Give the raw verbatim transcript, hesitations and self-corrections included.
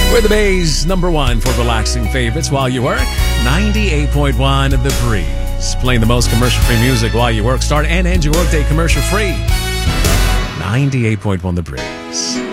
We're the Bay's number one for relaxing favorites while you work. ninety-eight point one The Breeze. Playing the most commercial-free music while you work. Start and end your workday commercial-free. ninety-eight point one The Breeze.